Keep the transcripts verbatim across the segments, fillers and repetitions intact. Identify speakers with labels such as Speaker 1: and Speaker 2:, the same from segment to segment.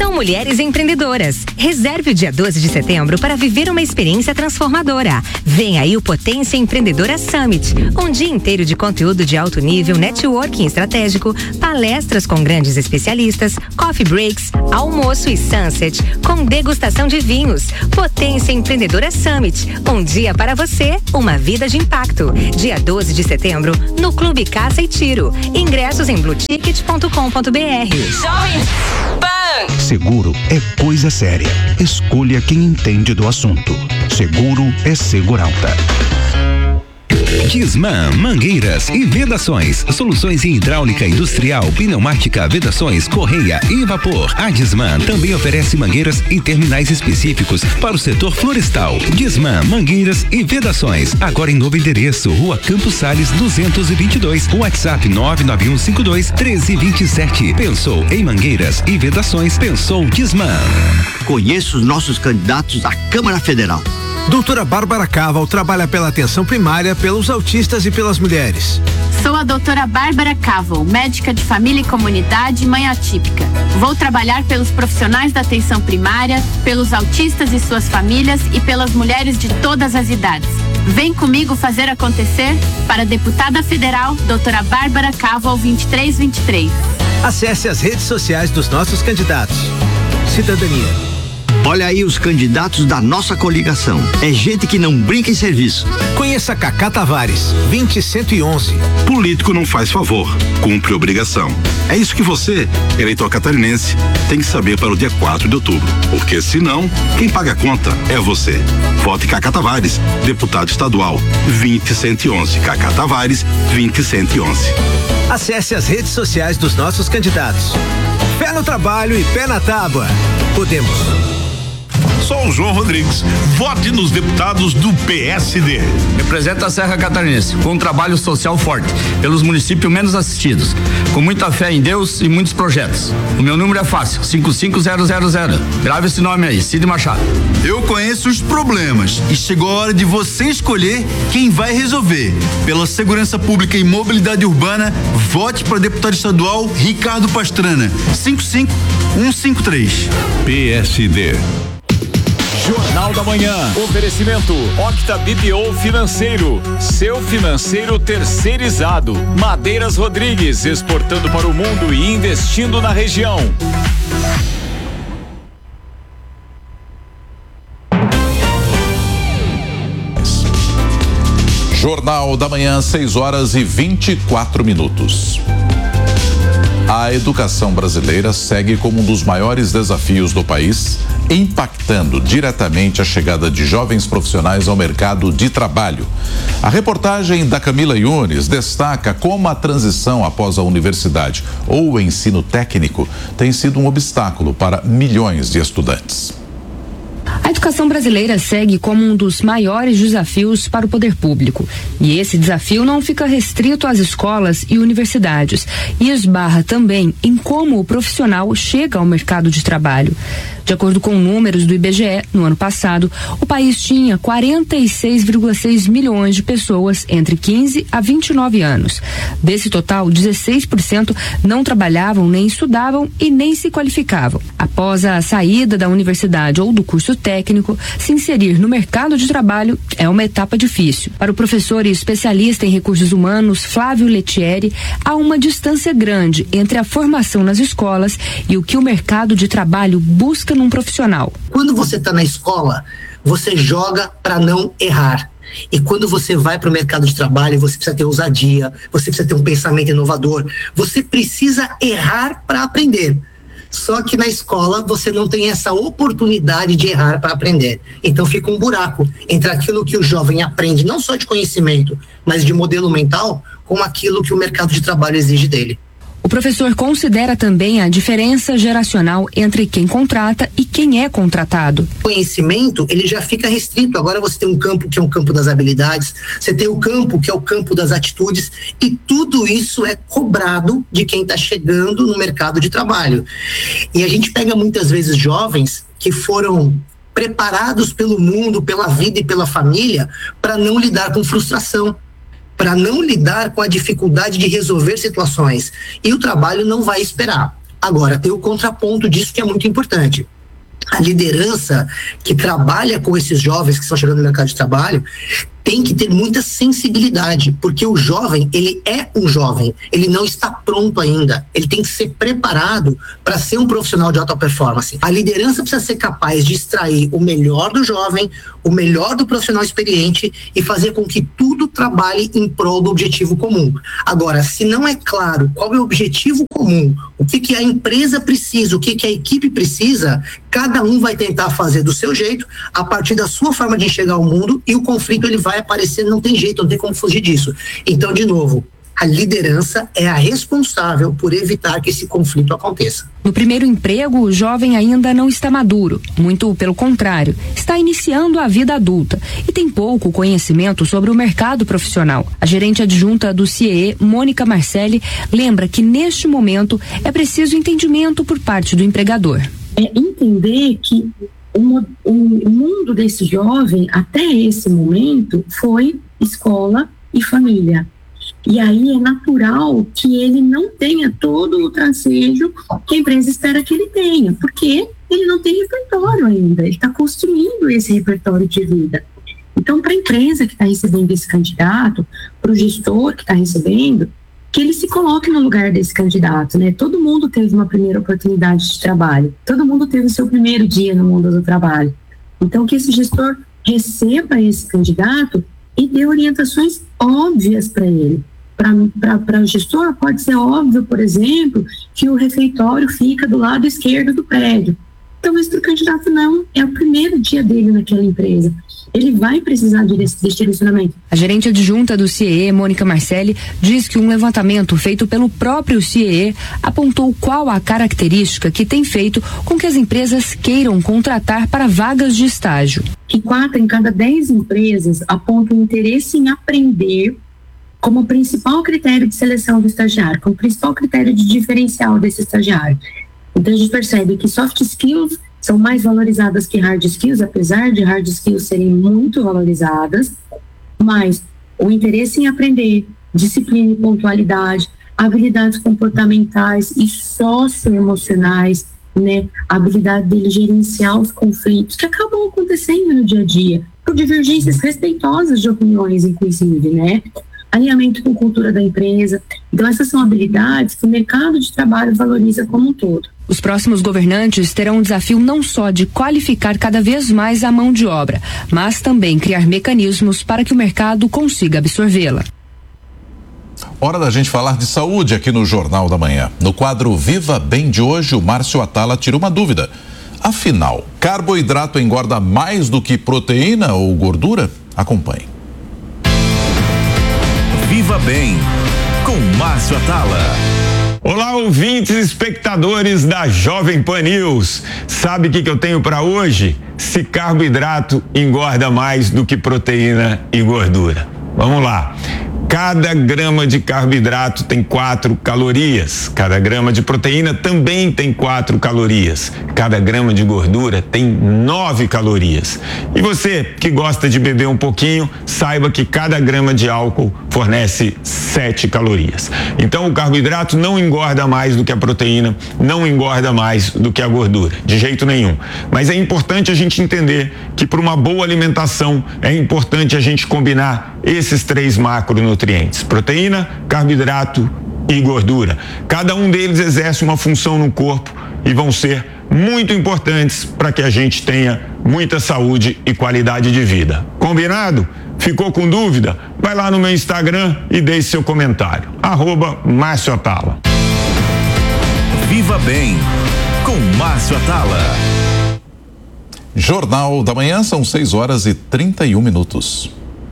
Speaker 1: são mulheres empreendedoras. Reserve o dia doze de setembro para viver uma experiência transformadora. Vem aí o Potência Empreendedora Summit, um dia inteiro de conteúdo de alto nível, networking estratégico, palestras com grandes especialistas, coffee breaks, almoço e sunset, com degustação de vinhos. Potência Empreendedora Summit, um dia para você, uma vida de impacto. Dia doze de setembro, no Clube Caça e Tiro. Ingressos em blue ticket ponto com ponto b r.
Speaker 2: Jovem Pan.
Speaker 3: Seguro é coisa séria. Escolha quem entende do assunto. Seguro é Seguralta.
Speaker 4: Disman, mangueiras e vedações, soluções em hidráulica industrial, pneumática, vedações, correia e vapor. A Disman também oferece mangueiras e terminais específicos para o setor florestal. Disman, mangueiras e vedações, agora em novo endereço, Rua Campos Sales duzentos e vinte e dois, WhatsApp nove nove um cinco dois um três dois sete. Pensou em mangueiras e vedações, pensou Disman.
Speaker 5: Conheço os nossos candidatos à Câmara Federal.
Speaker 6: Doutora Bárbara Caval trabalha pela atenção primária, pelos autistas e pelas mulheres.
Speaker 7: Sou a doutora Bárbara Caval, médica de família e comunidade, mãe atípica. Vou trabalhar pelos profissionais da atenção primária, pelos autistas e suas famílias e pelas mulheres de todas as idades. Vem comigo fazer acontecer para a deputada federal, doutora Bárbara Caval vinte e três vinte e três.
Speaker 6: Acesse as redes sociais dos nossos candidatos. Cidadania.
Speaker 5: Olha aí os candidatos da nossa coligação. É gente que não brinca em serviço.
Speaker 6: Conheça Cacá Tavares, vinte cento e onze.
Speaker 8: Político não faz favor, cumpre obrigação. É isso que você, eleitor catarinense, tem que saber para o dia quatro de outubro. Porque senão, quem paga a conta é você. Vote Cacá Tavares, deputado estadual, vinte cento e onze. Cacá Tavares, vinte cento e onze.
Speaker 6: Acesse as redes sociais dos nossos candidatos. Pé no trabalho e pé na tábua. Podemos.
Speaker 9: Sou o João Rodrigues. Vote nos deputados do P S D.
Speaker 10: Representa a Serra Catarinense com um trabalho social forte, pelos municípios menos assistidos, com muita fé em Deus e muitos projetos. O meu número é fácil, cinco cinco zero zero zero. Grave esse nome aí, Cid Machado.
Speaker 11: Eu conheço os problemas e chegou a hora de você escolher quem vai resolver. Pela segurança pública e mobilidade urbana, vote para deputado estadual Ricardo Pastrana, cinco cinco um cinco três.
Speaker 9: P S D.
Speaker 12: Jornal da Manhã. Oferecimento Octa B P O Financeiro. Seu financeiro terceirizado. Madeiras Rodrigues, exportando para o mundo e investindo na região.
Speaker 13: Jornal da Manhã, seis horas e vinte e quatro minutos. A educação brasileira segue como um dos maiores desafios do país, impactando diretamente a chegada de jovens profissionais ao mercado de trabalho. A reportagem da Camila Yunes destaca como a transição após a universidade ou o ensino técnico tem sido um obstáculo para milhões de estudantes.
Speaker 14: A educação brasileira segue como um dos maiores desafios para o poder público. E esse desafio não fica restrito às escolas e universidades, e esbarra também em como o profissional chega ao mercado de trabalho. De acordo com números do I B G E, no ano passado, o país tinha quarenta e seis vírgula seis milhões de pessoas entre quinze a vinte e nove anos. Desse total, dezesseis por cento não trabalhavam, nem estudavam e nem se qualificavam. Após a saída da universidade ou do curso técnico, se inserir no mercado de trabalho é uma etapa difícil. Para o professor e especialista em recursos humanos, Flávio Lettieri, há uma distância grande entre a formação nas escolas e o que o mercado de trabalho busca num profissional.
Speaker 15: Quando você está na escola, você joga para não errar. E quando você vai para o mercado de trabalho, você precisa ter ousadia, você precisa ter um pensamento inovador, você precisa errar para aprender. Só que na escola você não tem essa oportunidade de errar para aprender. Então fica um buraco entre aquilo que o jovem aprende, não só de conhecimento, mas de modelo mental, com aquilo que o mercado de trabalho exige dele.
Speaker 14: O professor considera também a diferença geracional entre quem contrata e quem é contratado.
Speaker 15: O conhecimento, ele já fica restrito. Agora você tem um campo que é um campo das habilidades, você tem o campo que é o campo das atitudes, e tudo isso é cobrado de quem está chegando no mercado de trabalho. E a gente pega muitas vezes jovens que foram preparados pelo mundo, pela vida e pela família para não lidar com frustração, para não lidar com a dificuldade de resolver situações. E o trabalho não vai esperar. Agora, tem o contraponto disso que é muito importante. A liderança que trabalha com esses jovens que estão chegando no mercado de trabalho tem que ter muita sensibilidade, porque o jovem, ele é um jovem, ele não está pronto ainda, ele tem que ser preparado para ser um profissional de alta performance. A liderança precisa ser capaz de extrair o melhor do jovem, o melhor do profissional experiente e fazer com que tudo trabalhe em prol do objetivo comum. Agora, se não é claro qual é o objetivo comum, o que, que a empresa precisa, o que, que a equipe precisa, cada um vai tentar fazer do seu jeito, a partir da sua forma de enxergar o mundo, e o conflito ele vai aparecer, não tem jeito, não tem como fugir disso. Então, de novo, a liderança é a responsável por evitar que esse conflito aconteça.
Speaker 14: No primeiro emprego, o jovem ainda não está maduro, muito pelo contrário, está iniciando a vida adulta e tem pouco conhecimento sobre o mercado profissional. A gerente adjunta do C I E, Mônica Marcelli, lembra que neste momento é preciso entendimento por parte do empregador.
Speaker 16: É entender que o, o mundo desse jovem, até esse momento, foi escola e família. E aí é natural que ele não tenha todo o tracejo que a empresa espera que ele tenha, porque ele não tem repertório ainda, ele está construindo esse repertório de vida. Então, para a empresa que está recebendo esse candidato, para o gestor que está recebendo, que ele se coloque no lugar desse candidato, né? Todo mundo teve uma primeira oportunidade de trabalho, todo mundo teve o seu primeiro dia no mundo do trabalho. Então, que esse gestor receba esse candidato e dê orientações óbvias para ele. Para o gestor, pode ser óbvio, por exemplo, que o refeitório fica do lado esquerdo do prédio. Talvez para o candidato não, é o primeiro dia dele naquela empresa. Ele vai precisar desse direcionamento.
Speaker 14: A gerente adjunta do C I E, Mônica Marcelli, diz que um levantamento feito pelo próprio C I E apontou qual a característica que tem feito com que as empresas queiram contratar para vagas de estágio.
Speaker 16: Que quatro em cada dez empresas apontam interesse em aprender como principal critério de seleção do estagiário, como principal critério de diferencial desse estagiário. Então a gente percebe que soft skills são mais valorizadas que hard skills, apesar de hard skills serem muito valorizadas, mas o interesse em aprender, disciplina e pontualidade, habilidades comportamentais e socioemocionais, né, a habilidade dele gerenciar os conflitos que acabam acontecendo no dia a dia, por divergências respeitosas de opiniões, inclusive, né? Alinhamento com a cultura da empresa. Então, essas são habilidades que o mercado de trabalho valoriza como um todo.
Speaker 14: Os próximos governantes terão um desafio não só de qualificar cada vez mais a mão de obra, mas também criar mecanismos para que o mercado consiga absorvê-la.
Speaker 13: Hora da gente falar de saúde aqui no Jornal da Manhã. No quadro Viva Bem de hoje, o Márcio Atala tira uma dúvida. Afinal, carboidrato engorda mais do que proteína ou gordura? Acompanhe.
Speaker 17: Viva Bem, com Márcio Atala.
Speaker 18: Olá, ouvintes e espectadores da Jovem Pan News. Sabe o que, que eu tenho para hoje? Se carboidrato engorda mais do que proteína e gordura. Vamos lá. Cada grama de carboidrato tem quatro calorias. Cada grama de proteína também tem quatro calorias. Cada grama de gordura tem nove calorias. E você que gosta de beber um pouquinho, saiba que cada grama de álcool fornece sete calorias. Então o carboidrato não engorda mais do que a proteína, não engorda mais do que a gordura, de jeito nenhum. Mas é importante a gente entender que para uma boa alimentação é importante a gente combinar esses três macronutrientes: proteína, carboidrato e gordura. Cada um deles exerce uma função no corpo e vão ser muito importantes para que a gente tenha muita saúde e qualidade de vida. Combinado? Ficou com dúvida? Vai lá no meu Instagram e deixe seu comentário. Arroba Márcio Atala.
Speaker 17: Viva Bem, com Márcio Atala.
Speaker 13: Jornal da Manhã, são seis horas e trinta e um minutos.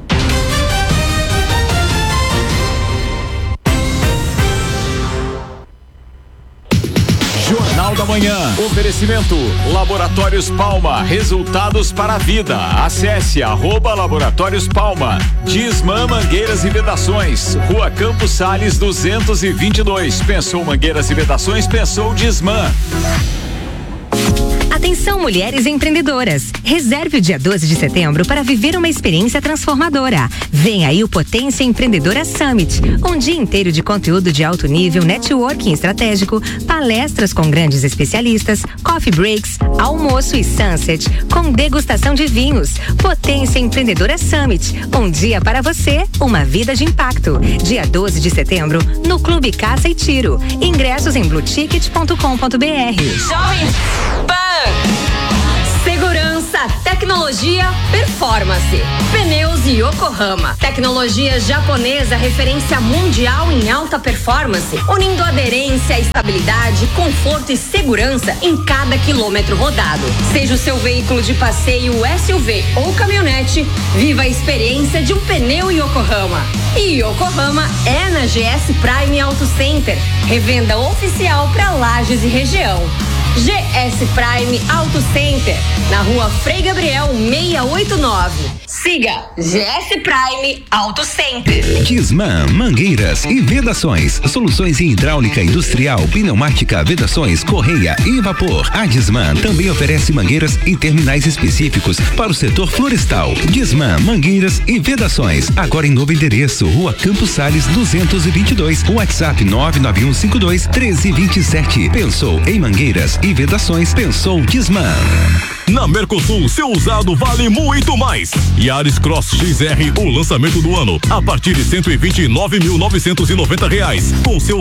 Speaker 12: Jornal da Manhã. Oferecimento Laboratórios Palma. Resultados para a vida. Acesse arroba Laboratórios Palma. Disman Mangueiras e Vedações. Rua Campos Sales duzentos e vinte e dois. Pensou Mangueiras e Vedações? Pensou Disman.
Speaker 1: A Atenção, mulheres empreendedoras. Reserve o dia doze de setembro para viver uma experiência transformadora. Vem aí o Potência Empreendedora Summit, um dia inteiro de conteúdo de alto nível, networking estratégico, palestras com grandes especialistas, coffee breaks, almoço e sunset, com degustação de vinhos. Potência Empreendedora Summit, um dia para você, uma vida de impacto. Dia doze de setembro, no Clube Caça e Tiro. Ingressos em blue ticket ponto com ponto b r.
Speaker 2: Jovem Pan.
Speaker 19: Segurança, tecnologia, performance. Pneus Yokohama. Tecnologia japonesa, referência mundial em alta performance, unindo aderência, estabilidade, conforto e segurança em cada quilômetro rodado. Seja o seu veículo de passeio, S U V ou caminhonete, viva a experiência de um pneu Yokohama. E Yokohama é na G S Prime Auto Center, revenda oficial para Lages e região. G S Prime Auto Center, na rua Frei Gabriel seiscentos e oitenta e nove. Siga G S Prime Auto Center.
Speaker 4: Disman Mangueiras e Vedações. Soluções em hidráulica industrial, pneumática, vedações, correia e vapor. A Disman também oferece mangueiras em terminais específicos para o setor florestal. Disman Mangueiras e Vedações. Agora em novo endereço, Rua Campos Sales duzentos e vinte e dois. WhatsApp nove nove um cinco dois um três dois sete. Pensou em mangueiras e vedações, pensou Disman.
Speaker 20: Na Mercosul, seu usado vale muito mais. Yaris Cross X R, o lançamento do ano, a partir de cento e vinte e nove mil novecentos e noventa reais, com seu